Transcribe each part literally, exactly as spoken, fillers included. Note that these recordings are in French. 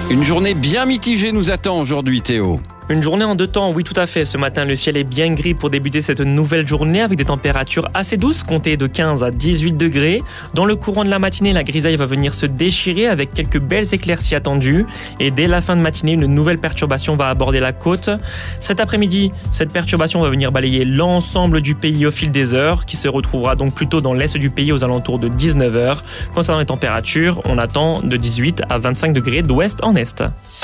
Une journée bien mitigée nous attend aujourd'hui, Théo. Une journée en deux temps, oui tout à fait. Ce matin, le ciel est bien gris pour débuter cette nouvelle journée avec des températures assez douces, comptées de quinze à dix-huit degrés. Dans le courant de la matinée, la grisaille va venir se déchirer avec quelques belles éclaircies attendues. Et dès la fin de matinée, une nouvelle perturbation va aborder la côte. Cet après-midi, cette perturbation va venir balayer l'ensemble du pays au fil des heures, qui se retrouvera donc plutôt dans l'est du pays aux alentours de dix-neuf heures. Concernant les températures, on attend de dix-huit à vingt-cinq degrés d'ouest en est.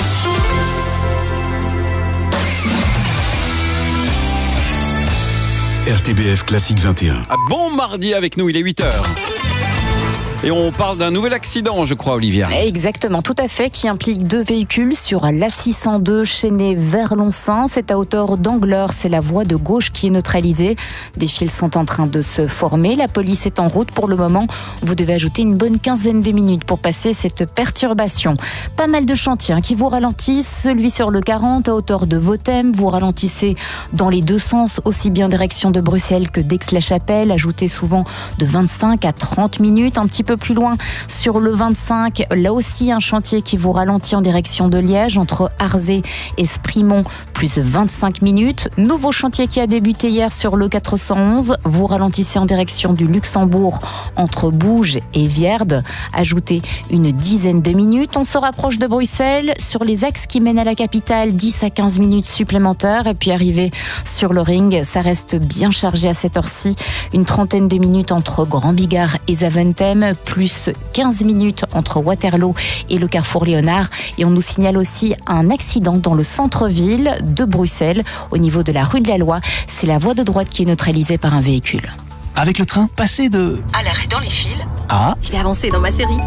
R T B F Classique vingt et un. Ah, bon mardi avec nous, il est huit heures. Et on parle d'un nouvel accident, je crois, Olivia. Exactement, tout à fait, qui implique deux véhicules sur l'A six cent deux chaîné vers Loncin. C'est à hauteur d'Angleur, c'est la voie de gauche qui est neutralisée. Des fils sont en train de se former. La police est en route pour le moment. Vous devez ajouter une bonne quinzaine de minutes pour passer cette perturbation. Pas mal de chantiers qui vous ralentissent. Celui sur le quarante à hauteur de Vothem. Vous ralentissez dans les deux sens, aussi bien direction de Bruxelles que d'Aix-la-Chapelle. Ajoutez souvent de vingt-cinq à trente minutes. Un petit peu plus loin sur le vingt-cinq, là aussi un chantier qui vous ralentit en direction de Liège entre Arzé et Sprimont, plus vingt-cinq minutes. Nouveau chantier qui a débuté hier sur le quatre cent onze, vous ralentissez en direction du Luxembourg entre Bouges et Vierde, ajoutez une dizaine de minutes. On se rapproche de Bruxelles sur les axes qui mènent à la capitale, dix à quinze minutes supplémentaires, et puis arrivé sur le ring, ça reste bien chargé à cette heure-ci, une trentaine de minutes entre Grand Bigard et Zaventem, plus quinze minutes entre Waterloo et le carrefour Léonard. Et on nous signale aussi un accident dans le centre-ville de Bruxelles, au niveau de la rue de la Loi. C'est la voie de droite qui est neutralisée par un véhicule. Avec le train, passez de... à l'arrêt dans les fils. Ah, Je vais avancer dans ma série.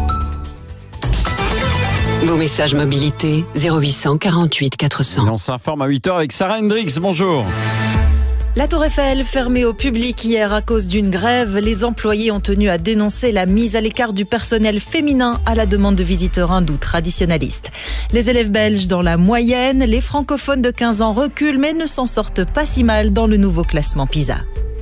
Vos messages mobilité zéro huit cent quarante-huit quatre cents. Et on s'informe à huit heures avec Sarah Hendrix. Bonjour. La Tour Eiffel, fermée au public hier à cause d'une grève, les employés ont tenu à dénoncer la mise à l'écart du personnel féminin à la demande de visiteurs hindous traditionnalistes. Les élèves belges dans la moyenne, les francophones de quinze ans reculent mais ne s'en sortent pas si mal dans le nouveau classement PISA.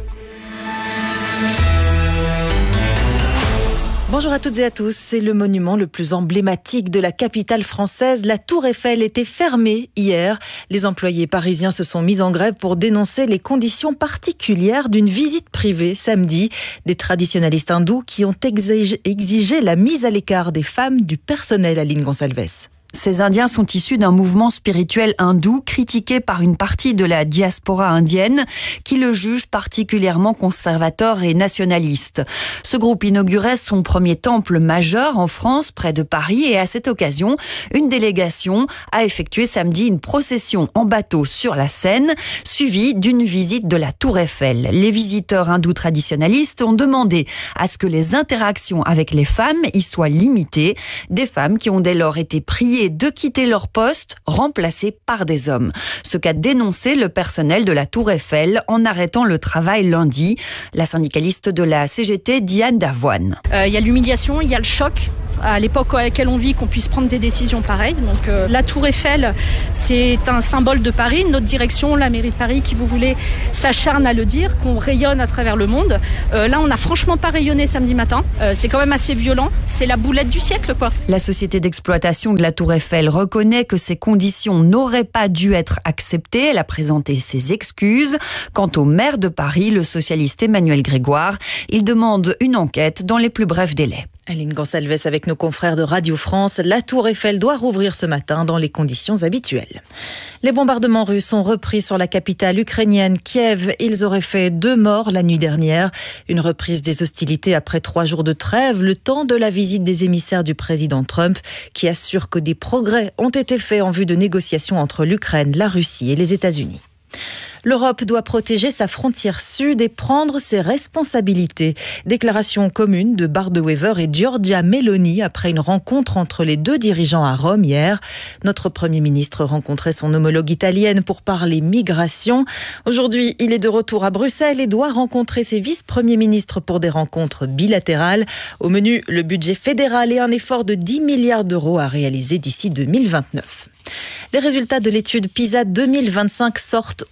Bonjour à toutes et à tous, c'est le monument le plus emblématique de la capitale française. La Tour Eiffel était fermée hier. Les employés parisiens se sont mis en grève pour dénoncer les conditions particulières d'une visite privée samedi. Des traditionnalistes hindous qui ont exigé, exigé la mise à l'écart des femmes du personnel. Aline Gonsalves. Ces Indiens sont issus d'un mouvement spirituel hindou critiqué par une partie de la diaspora indienne qui le juge particulièrement conservateur et nationaliste. Ce groupe inaugurait son premier temple majeur en France, près de Paris, et à cette occasion, une délégation a effectué samedi une procession en bateau sur la Seine, suivie d'une visite de la Tour Eiffel. Les visiteurs hindous traditionnalistes ont demandé à ce que les interactions avec les femmes y soient limitées, des femmes qui ont dès lors été priées de quitter leur poste, remplacés par des hommes. Ce qu'a dénoncé le personnel de la Tour Eiffel en arrêtant le travail lundi. La syndicaliste de la C G T, Diane Davoine. Euh, il y a l'humiliation, il y a le choc à l'époque à laquelle on vit, qu'on puisse prendre des décisions pareilles. Donc euh, la Tour Eiffel, c'est un symbole de Paris. Notre direction, la mairie de Paris, qui vous voulez, s'acharne à le dire, qu'on rayonne à travers le monde. Euh, là, on n'a franchement pas rayonné samedi matin. Euh, c'est quand même assez violent. C'est la boulette du siècle, quoi. La société d'exploitation de la Tour Eiffel reconnaît que ces conditions n'auraient pas dû être acceptées. Elle a présenté ses excuses. Quant au maire de Paris, le socialiste Emmanuel Grégoire, il demande une enquête dans les plus brefs délais. Aline Gonsalves avec nos confrères de Radio France. La Tour Eiffel doit rouvrir ce matin dans les conditions habituelles. Les bombardements russes ont repris sur la capitale ukrainienne, Kiev. Ils auraient fait deux morts la nuit dernière. Une reprise des hostilités après trois jours de trêve, le temps de la visite des émissaires du président Trump, qui assure que des progrès ont été faits en vue de négociations entre l'Ukraine, la Russie et les États-Unis. L'Europe doit protéger sa frontière sud et prendre ses responsabilités. Déclaration commune de Bart De Wever et Giorgia Meloni après une rencontre entre les deux dirigeants à Rome hier. Notre Premier ministre rencontrait son homologue italienne pour parler migration. Aujourd'hui, il est de retour à Bruxelles et doit rencontrer ses vice-premiers ministres pour des rencontres bilatérales. Au menu, le budget fédéral et un effort de dix milliards d'euros à réaliser d'ici deux mille vingt-neuf. Les résultats de l'étude PISA deux mille vingt-cinq sortent aujourd'hui.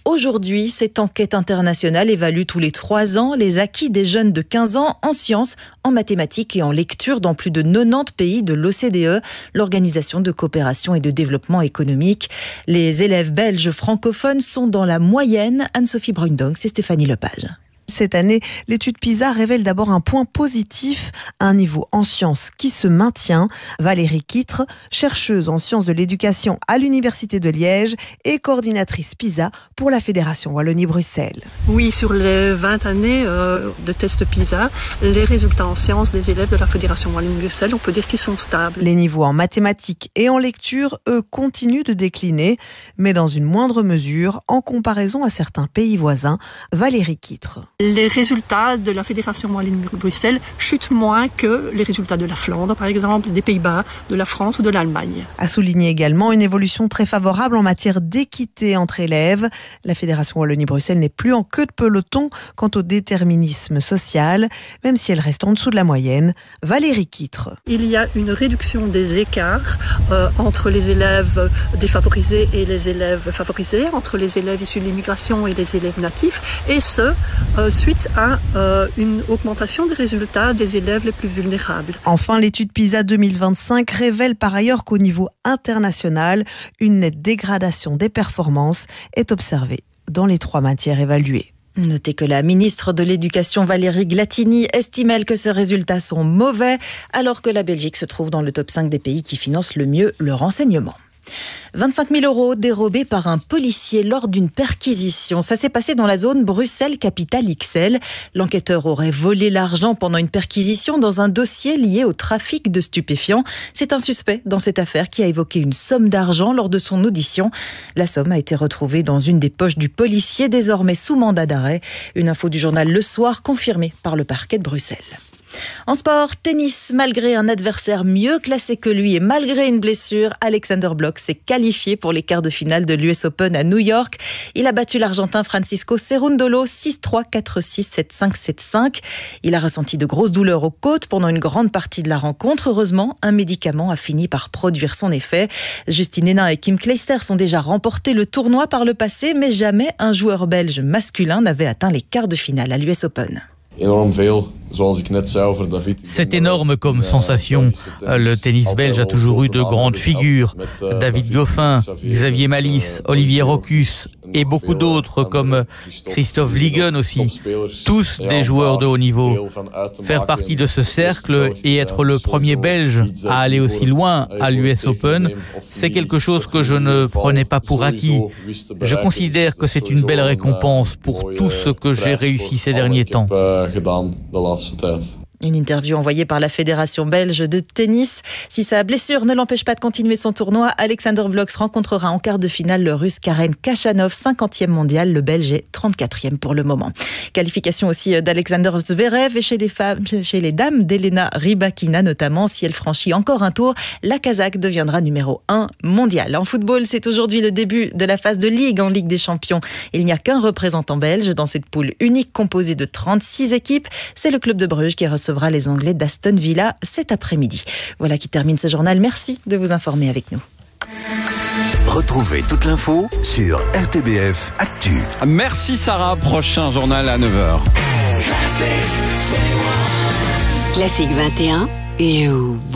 aujourd'hui. Cette enquête internationale évalue tous les trois ans les acquis des jeunes de quinze ans en sciences, en mathématiques et en lecture dans plus de quatre-vingt-dix pays de l'O C D E, l'Organisation de coopération et de développement économique. Les élèves belges francophones sont dans la moyenne. Anne-Sophie Bruindong, c'est Stéphanie Lepage. Cette année, l'étude PISA révèle d'abord un point positif, un niveau en sciences qui se maintient. Valérie Quitre, chercheuse en sciences de l'éducation à l'Université de Liège et coordinatrice PISA pour la Fédération Wallonie-Bruxelles. Oui, sur les vingt années euh, de tests PISA, les résultats en sciences des élèves de la Fédération Wallonie-Bruxelles, on peut dire qu'ils sont stables. Les niveaux en mathématiques et en lecture, eux, continuent de décliner, mais dans une moindre mesure en comparaison à certains pays voisins. Valérie Quitre. Les résultats de la Fédération Wallonie-Bruxelles chutent moins que les résultats de la Flandre, par exemple, des Pays-Bas, de la France ou de l'Allemagne. A souligné également une évolution très favorable en matière d'équité entre élèves. La Fédération Wallonie-Bruxelles n'est plus en queue de peloton quant au déterminisme social, même si elle reste en dessous de la moyenne. Valérie Quitre. Il y a une réduction des écarts euh, entre les élèves défavorisés et les élèves favorisés, entre les élèves issus de l'immigration et les élèves natifs, et ce, euh, suite à euh, une augmentation des résultats des élèves les plus vulnérables. Enfin, l'étude PISA deux mille vingt-cinq révèle par ailleurs qu'au niveau international, une nette dégradation des performances est observée dans les trois matières évaluées. Notez que la ministre de l'Éducation Valérie Glatini estime elle que ces résultats sont mauvais, alors que la Belgique se trouve dans le top cinq des pays qui financent le mieux le renseignement. vingt-cinq mille euros dérobés par un policier lors d'une perquisition. Ça s'est passé dans la zone Bruxelles-Capitale-X L. L'enquêteur aurait volé l'argent pendant une perquisition dans un dossier lié au trafic de stupéfiants. C'est un suspect dans cette affaire qui a évoqué une somme d'argent lors de son audition. La somme a été retrouvée dans une des poches du policier, désormais sous mandat d'arrêt. Une info du journal Le Soir confirmée par le parquet de Bruxelles. En sport, tennis, malgré un adversaire mieux classé que lui et malgré une blessure, Alexander Blok s'est qualifié pour les quarts de finale de l'U S Open à New York. Il a battu l'Argentin Francisco Cerundolo six trois, quatre six, sept cinq, sept cinq. Il a ressenti de grosses douleurs aux côtes pendant une grande partie de la rencontre. Heureusement, un médicament a fini par produire son effet. Justine Hénin et Kim Clijsters ont déjà remporté le tournoi par le passé, mais jamais un joueur belge masculin n'avait atteint les quarts de finale à l'U S Open. C'est énorme comme sensation. Le tennis belge a toujours eu de grandes figures. David Goffin, Xavier Malisse, Olivier Rochus et beaucoup d'autres comme Christophe Ligon aussi. Tous des joueurs de haut niveau. Faire partie de ce cercle et être le premier Belge à aller aussi loin à l'U S Open, c'est quelque chose que je ne prenais pas pour acquis. Je considère que c'est une belle récompense pour tout ce que j'ai réussi ces derniers temps. Une interview envoyée par la Fédération belge de tennis. Si sa blessure ne l'empêche pas de continuer son tournoi, Alexander Blok rencontrera en quart de finale le Russe Karen Khachanov, cinquantième mondial. Le Belge est trente-quatrième pour le moment. Qualification aussi d'Alexander Zverev et chez les femmes, chez les dames d'Elena Rybakina notamment. Si elle franchit encore un tour, la Kazakh deviendra numéro un mondial. En football, c'est aujourd'hui le début de la phase de Ligue en Ligue des Champions. Il n'y a qu'un représentant belge dans cette poule unique composée de trente-six équipes. C'est le club de Bruges qui recevra les Anglais d'Aston Villa cet après-midi. Voilà qui termine ce journal. Merci de vous informer avec nous. Retrouvez toute l'info sur R T B F Actu. Merci Sarah. Prochain journal à neuf heures. Classique vingt et un. Et